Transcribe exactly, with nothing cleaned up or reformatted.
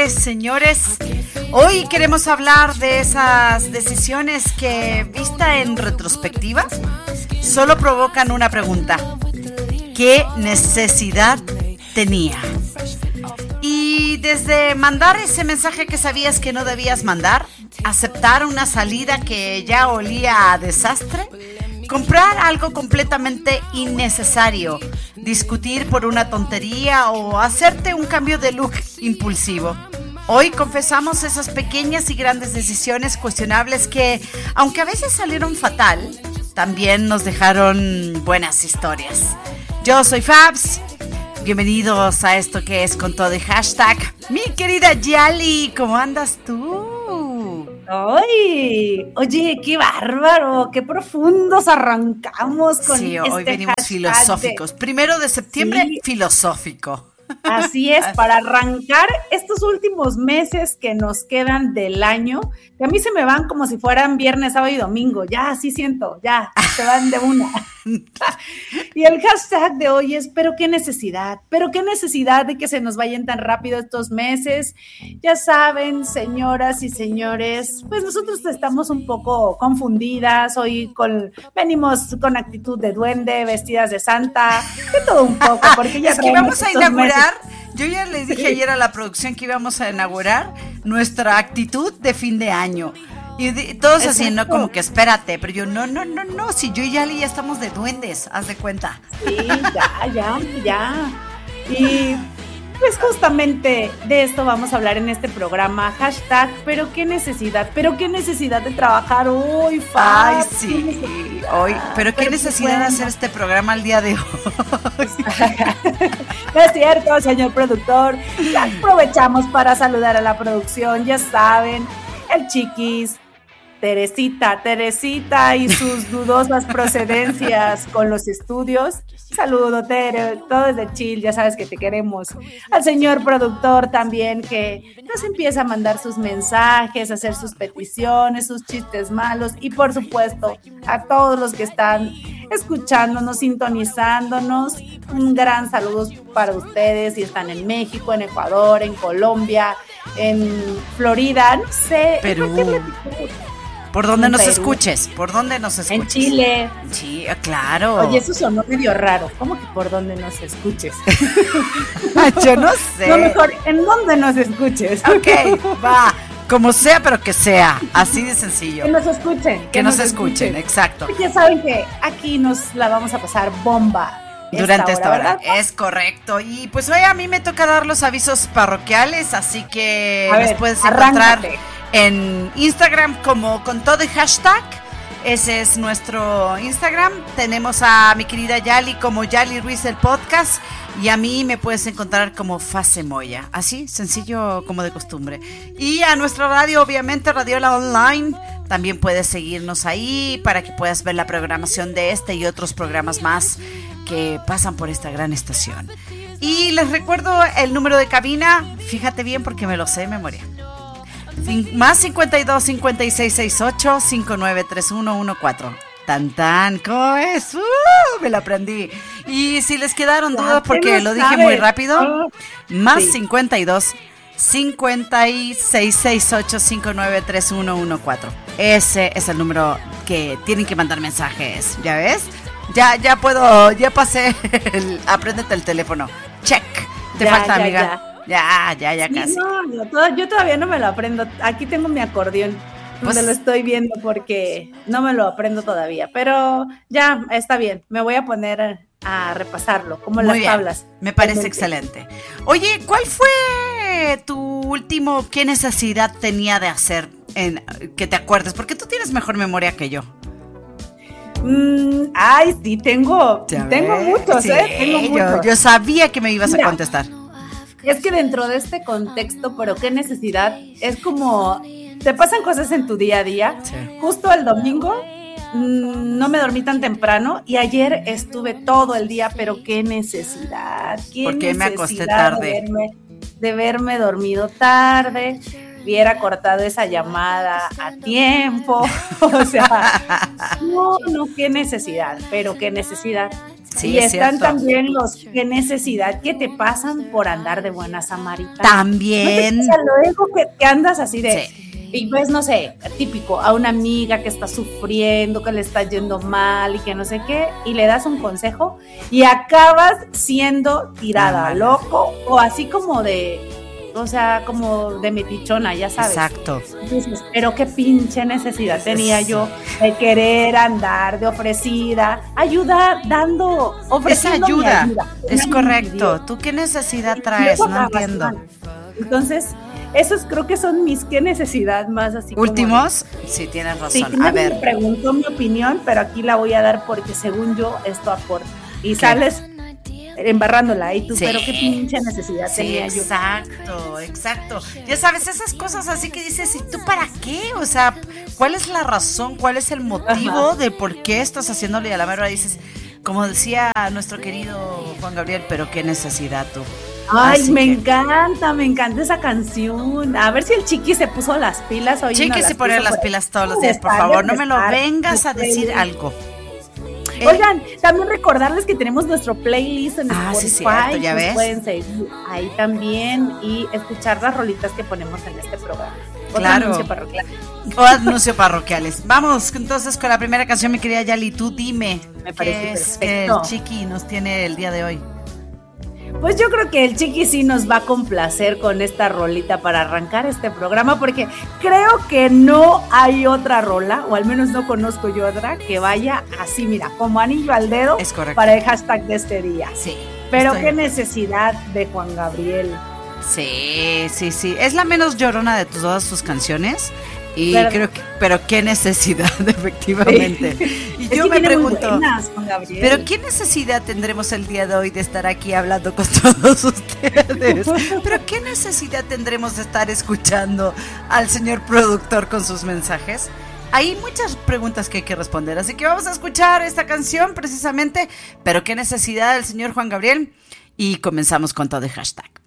señores, señores, hoy queremos hablar de esas decisiones que, vista en retrospectiva, solo provocan una pregunta: ¿qué necesidad tenía? Y desde mandar ese mensaje que sabías que no debías mandar, aceptar una salida que ya olía a desastre, comprar algo completamente innecesario, discutir por una tontería o hacerte un cambio de look impulsivo. Hoy confesamos esas pequeñas y grandes decisiones cuestionables que, aunque a veces salieron fatal, también nos dejaron buenas historias. Yo soy Fabs. Bienvenidos a esto que es Con Todo y Hashtag. Mi querida Yali, ¿cómo andas tú? ¡Ay! Oye, qué bárbaro, qué profundos arrancamos con sí, este hoy venimos filosóficos. De... Primero de septiembre, sí. Filosófico. Así es, para arrancar estos últimos meses que nos quedan del año, que a mí se me van como si fueran viernes, sábado y domingo, ya así siento, ya, se van de una. Y el hashtag de hoy es, pero qué necesidad, pero qué necesidad de que se nos vayan tan rápido estos meses. Ya saben, señoras y señores, pues nosotros estamos un poco confundidas, hoy con, venimos con actitud de duende, vestidas de santa, de todo un poco, porque ya es que vamos a inaugurar. Yo ya les dije ayer a la producción que íbamos a inaugurar nuestra actitud de fin de año. Y de, todos Exacto. así, ¿no? Como que espérate, pero yo, no, no, no, no, si yo y Yali ya estamos de duendes, haz de cuenta. Sí, ya, ya, ya. Y pues justamente de esto vamos a hablar en este programa, hashtag, pero qué necesidad, pero qué necesidad de trabajar hoy, Fab. Ay, sí, hoy, pero qué pero necesidad bueno. de hacer este programa el día de hoy. No es cierto, señor productor. Ya aprovechamos para saludar a la producción, ya saben, el Chiquis, Teresita, Teresita y sus dudosas procedencias con los estudios. Saludo, Tere, todo es de chill, ya sabes que te queremos. Al señor productor también, que nos empieza a mandar sus mensajes, a hacer sus peticiones, sus chistes malos, y por supuesto a todos los que están escuchándonos, sintonizándonos, un gran saludo para ustedes, si están en México, en Ecuador, en Colombia, en Florida, no sé, Perú. Por donde nos Perú. escuches, por donde nos escuches. En Chile. Sí, claro. Oye, eso sonó medio raro. ¿Cómo que por donde nos escuches? Yo no sé. No, mejor, ¿en dónde nos escuches? Ok, va. Como sea, pero que sea. Así de sencillo. Que nos escuchen. Que, que nos, nos escuchen, escuchen, exacto. Ya saben que aquí nos la vamos a pasar bomba. Durante esta hora, esta hora. Es correcto. Y pues hoy a mí me toca dar los avisos parroquiales, así que a nos ver, puedes arráncate. encontrar en Instagram como Con Todo y Hashtag. Ese es nuestro Instagram. Tenemos a mi querida Yali como Yali Ruiz el podcast, y a mí me puedes encontrar como Fase Moya, así sencillo como de costumbre. Y a nuestra radio, obviamente, Radiola Online, también puedes seguirnos ahí para que puedas ver la programación de este y otros programas más que pasan por esta gran estación. Y les recuerdo el número de cabina, fíjate bien porque me lo sé de memoria. Más cincuenta y dos, cincuenta y seis, sesenta y ocho, cincuenta y nueve, treinta y uno, catorce. Tan tan, ¿cómo es? Uh, me lo aprendí. Y si les quedaron dudas porque lo dije muy rápido, oh, más sí. cincuenta y dos, cincuenta y seis, sesenta y ocho, cincuenta y nueve, treinta y uno, catorce. Ese es el número que tienen que mandar mensajes, ¿ya ves? Ya, ya puedo, ya pasé el, apréndete el teléfono. Check. Te ya, falta, ya, amiga. Ya. Ya, ya, ya casi. No, no, todo, yo todavía no me lo aprendo. Aquí tengo mi acordeón, pues, donde lo estoy viendo porque no me lo aprendo todavía. Pero ya está bien, me voy a poner a, a repasarlo, como las bien. tablas. Me parece realmente excelente. Oye, ¿cuál fue tu último, qué necesidad tenía de hacer en, que te acuerdes? Porque tú tienes mejor memoria que yo. Mm, ay, sí, tengo, tengo muchos, sí, ¿eh? Tengo yo, muchos. yo sabía que me ibas Mira, a contestar. Es que dentro de este contexto, pero qué necesidad, es como, te pasan cosas en tu día a día. Sí. Justo el domingo mmm, no me dormí tan temprano y ayer estuve todo el día, pero qué necesidad. Qué ¿Por qué necesidad me acosté tarde? De verme, de verme dormido tarde. Hubiera cortado esa llamada a tiempo, o sea, no, no, qué necesidad, pero qué necesidad. Sí, y es están cierto. también los qué necesidad que te pasan por andar de buena samaritana. También. ¿No te pasa luego que, que andas así de... Sí. Y ves, no sé, típico, a una amiga que está sufriendo, que le está yendo mal y que no sé qué, y le das un consejo y acabas siendo tirada Ah, loco o así como de, o sea, como de metichona, ya sabes. Exacto. Dices, pero qué pinche necesidad tenía Sí. yo de querer andar, de ofrecida, ayuda, dando, Es ofreciendo mi ayuda. ayuda. Es Una correcto. ayuda. ¿Tú qué necesidad Y traes? luego No acabas entiendo. mal. Entonces, esos creo que son mis qué necesidad más así como de- ¿Últimos? Sí, tienes razón. Sí, A nadie me ver. preguntó mi opinión, pero aquí la voy a dar porque según yo esto aporta. Y ¿Qué? sales embarrándola y tú, Sí. pero qué pinche necesidad Sí, tenía yo. exacto, exacto. Ya sabes, esas cosas así que dices, ¿y tú para qué? O sea, ¿cuál es la razón? ¿Cuál es el motivo Ajá. de por qué estás haciéndole? Y a la mera dices, como decía nuestro querido Juan Gabriel, pero qué necesidad tú. Ay, Así me que- encanta, me encanta esa canción. A ver si el chiqui se puso las pilas hoy. Chiqui se pone las pilas todos los días, por favor, no me lo vengas a decir algo. Eh, Oigan, también recordarles que tenemos nuestro playlist en Ah, sí, Spotify. cierto, ¿ya nos ves? pueden seguir ahí también y escuchar las rolitas que ponemos en este programa. Otro Claro. anuncio parroquial. O anuncio parroquiales. Vamos entonces con la primera canción, mi querida Yali. Tú dime, Me parece ¿qué es que el perfecto. Chiqui nos tiene el día de hoy? Pues yo creo que el Chiqui sí nos va a complacer con esta rolita para arrancar este programa, porque creo que no hay otra rola, o al menos no conozco yo otra, que vaya así, mira, como anillo al dedo Es correcto. para el hashtag de este día. Sí. Pero estoy- qué necesidad de Juan Gabriel. Sí, sí, sí. Es la menos llorona de todas sus canciones. Y Pero- creo que, pero qué necesidad, efectivamente. Y Es yo que me tiene muy pregunto, buenas, Juan Gabriel. pero qué necesidad tendremos el día de hoy de estar aquí hablando con todos ustedes. Pero qué necesidad tendremos de estar escuchando al señor productor con sus mensajes. Hay muchas preguntas que hay que responder, así que vamos a escuchar esta canción precisamente. Pero qué necesidad del señor Juan Gabriel. Y comenzamos con todo el hashtag.